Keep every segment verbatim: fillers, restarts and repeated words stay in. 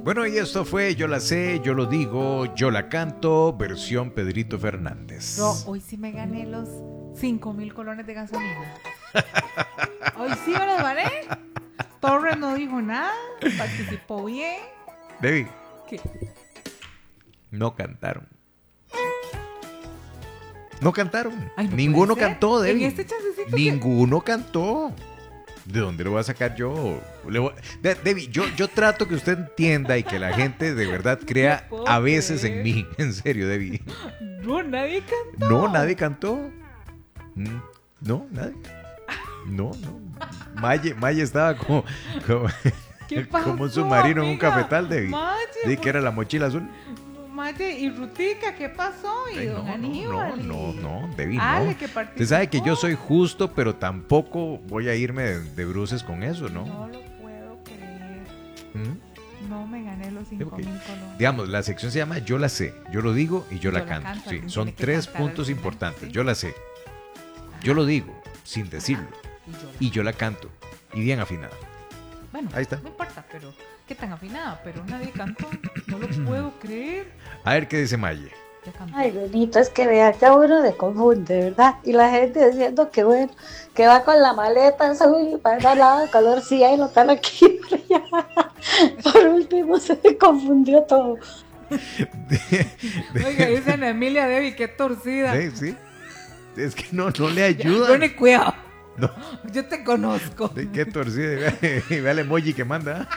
Bueno, y esto fue Yo la sé, yo lo digo, yo la canto, versión Pedrito Fernández. No, hoy sí me gané los cinco mil colones de gasolina. Hoy sí me los gané. Torres no dijo nada, participó bien. Debbie. ¿Qué? No cantaron. No cantaron. Ay, no Ninguno puede ser. cantó, Debbie. En este chancecito Ninguno que... cantó. ¿De dónde lo voy a sacar yo? Le voy... De Debbie, yo, yo trato que usted entienda y que la gente de verdad crea no a veces creer. en mí. En serio, Debbie. No, nadie cantó. No, nadie cantó. No, nadie. No, no. Maye, Maye estaba como, como, ¿Qué pasó, como un submarino en un amiga? cafetal, Debbie. Maye, Sí, que era la mochila azul. Maye, y Rutica, ¿qué pasó? Y Ay, don no, Aníbal. no, y- no, no, Debbie, Ale, no. que Usted sabe que yo participó. soy justo, pero tampoco voy a irme de, de bruces con eso, ¿no? No lo puedo creer. ¿Mm? No me gané los cinco Ok. mil colones. Digamos, la sección se llama Yo la sé, yo lo digo y yo, Yo la la canto. canto, Sí, alguien son tiene que tres cantar al puntos final, importantes. sí. Yo la sé, yo lo digo sin decirlo Y yo la- y yo la canto y bien afinada. Bueno, Ahí está. no importa, pero qué tan afinada, pero nadie cantó. No lo puedo creer. A ver qué dice Maye. Ya cantó. Ay, Benito, es que vea que a uno le confunde, ¿verdad? Y la gente diciendo que bueno, que va con la maleta azul para el lado de color, sí, ahí lo están aquí, pero ya. Por último se me confundió todo. Oiga, dice Ana Emilia Debbie, qué torcida. Sí, sí. Es que no, no le ayuda. Pone cuidado. No. Yo te conozco. De qué torcida. Y vea, y vea el emoji que manda.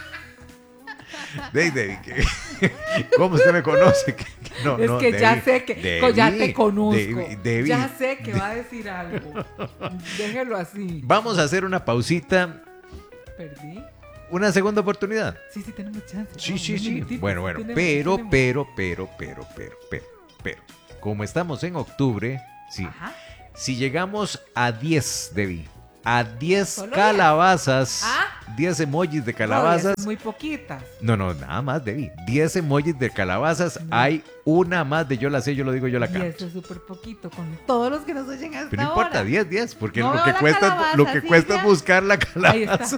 Dey, Dey, que- ¿cómo usted me conoce? Que- que no, es no, que ya Debbie, sé que Debbie, ya te conozco. Debbie, Debbie. Ya sé que va a decir algo. Déjelo así. Vamos a hacer una pausita. ¿Perdí? Una segunda oportunidad. Sí, sí, tenemos chance. Sí, No, sí, un sí. minutito, Bueno, sí bueno. tenemos, Pero, tenemos. pero, pero, pero, pero, pero, pero. Como estamos en octubre, sí. Ajá. Si llegamos a diez, Debbie, a diez ¿Solo calabazas, ¿Ah? diez emojis de No, calabazas. es muy poquitas. No, no, nada más, Debbie. diez emojis de calabazas. No. Hay una más de yo la sé, yo lo digo, yo la Y canto. eso es súper poquito con todos los que nos oyen hasta Pero no ahora. importa, diez, diez, porque No lo veo que la cuesta, calabaza, lo que sí, cuesta ya. es buscar la Ahí calabaza. está.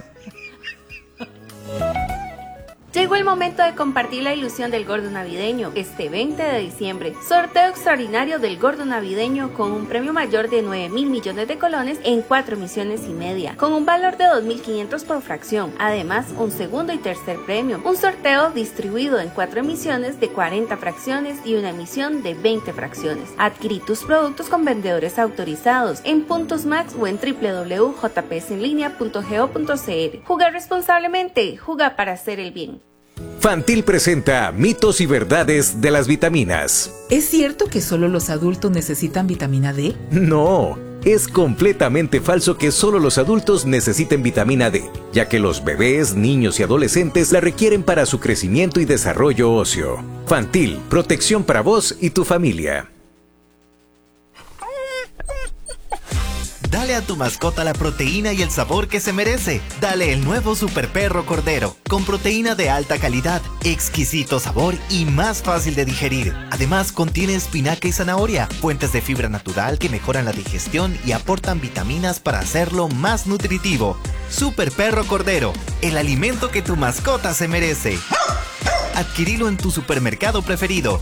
Llegó el momento de compartir la ilusión del gordo navideño este veinte de diciembre. Sorteo extraordinario del gordo navideño con un premio mayor de nueve mil millones de colones en cuatro emisiones y media, con un valor de dos mil quinientos por fracción. Además, un segundo y tercer premio. Un sorteo distribuido en cuatro emisiones de cuarenta fracciones y una emisión de veinte fracciones. Adquirí tus productos con vendedores autorizados en Puntos Max o en w w w punto j p s en línea punto go punto c r. Jugar responsablemente, jugar para hacer el bien. Fantil presenta mitos y verdades de las vitaminas. ¿Es cierto que solo los adultos necesitan vitamina D? No, es completamente falso que solo los adultos necesiten vitamina D, ya que los bebés, niños y adolescentes la requieren para su crecimiento y desarrollo óseo. Fantil, protección para vos y tu familia. Dale a tu mascota la proteína y el sabor que se merece. Dale el nuevo Super Perro Cordero, con proteína de alta calidad, exquisito sabor y más fácil de digerir. Además, contiene espinaca y zanahoria, fuentes de fibra natural que mejoran la digestión y aportan vitaminas para hacerlo más nutritivo. Super Perro Cordero, el alimento que tu mascota se merece. Adquirilo en tu supermercado preferido.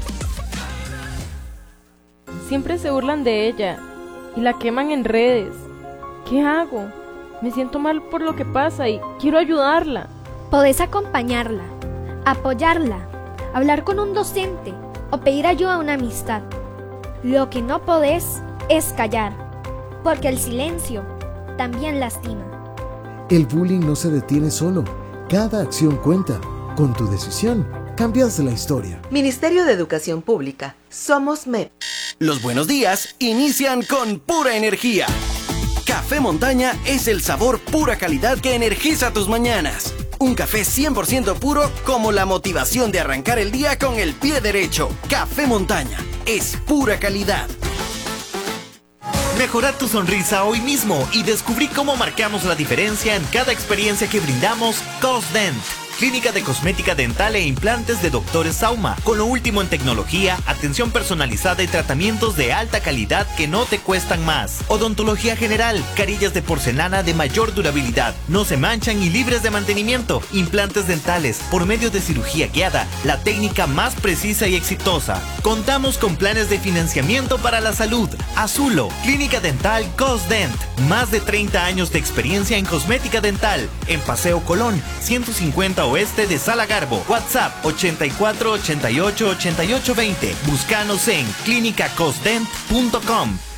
Siempre se burlan de ella y la queman en redes. ¿Qué hago? Me siento mal por lo que pasa y quiero ayudarla. Podés acompañarla, apoyarla, hablar con un docente o pedir ayuda a una amistad. Lo que no podés es callar, porque el silencio también lastima. El bullying no se detiene solo. Cada acción cuenta. Con tu decisión, cambias la historia. Ministerio de Educación Pública. Somos M E P. Los buenos días inician con pura energía. Café Montaña es el sabor pura calidad que energiza tus mañanas. Un café cien por ciento puro como la motivación de arrancar el día con el pie derecho. Café Montaña es pura calidad. Mejora tu sonrisa hoy mismo y descubrí cómo marcamos la diferencia en cada experiencia que brindamos Cosdent. Clínica de Cosmética Dental e Implantes de Doctores Sauma, con lo último en tecnología, atención personalizada y tratamientos de alta calidad que no te cuestan más. Odontología general, carillas de porcelana de mayor durabilidad, no se manchan y libres de mantenimiento. Implantes dentales por medio de cirugía guiada, la técnica más precisa y exitosa. Contamos con planes de financiamiento para la salud. Azulo, Clínica Dental Cosdent, más de treinta años de experiencia en cosmética dental, en Paseo Colón, ciento cincuenta Oeste de Sala Garbo. WhatsApp ochenta y cuatro ochenta y ocho ochenta y ocho veinte. Búscanos en clínica cosdent punto com.